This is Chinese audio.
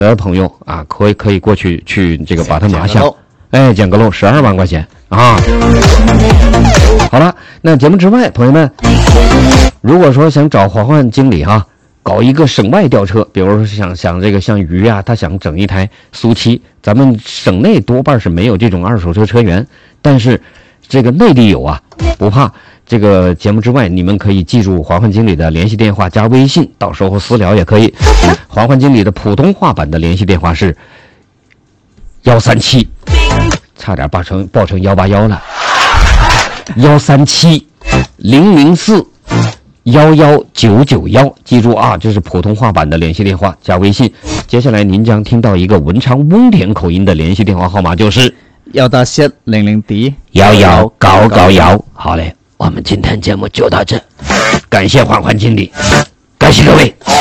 的朋友啊，可以过去这个把它拿下，哎，捡个漏，12万块钱啊。好了，那节目之外，朋友们，如果说想找黄焕经理哈，搞一个省外吊车，比如说想这个像鱼啊，他想整一台苏七，咱们省内多半是没有这种二手车车源，但是这个内地有啊，不怕。这个节目之外，你们可以记住黄焕经理的联系电话加微信，到时候私聊也可以。黄焕经理的普通话版的联系电话是137，差点报成181了，137-004-11991，记住啊，这是普通话版的联系电话加微信。接下来您将听到一个文昌翁田口音的联系电话号码，就是 18700D119991。 好嘞。我们今天节目就到这，感谢黄焕经理，感谢各位。